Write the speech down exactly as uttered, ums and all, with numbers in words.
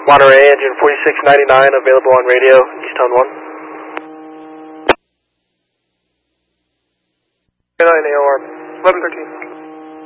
Monterey, engine forty-six ninety-nine, available on radio, Eastone one. nine A O R, eleven thirteen.